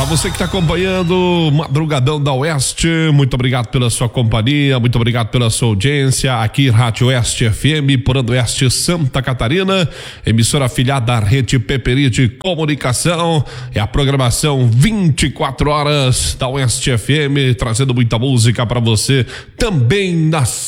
Para você que está acompanhando Madrugadão da Oeste, muito obrigado pela sua companhia, muito obrigado pela sua audiência. Aqui Rádio Oeste FM, Porando Oeste, Santa Catarina, emissora afiliada da Rede Peperi de Comunicação. É a programação 24 horas da Oeste FM, trazendo muita música para você também nas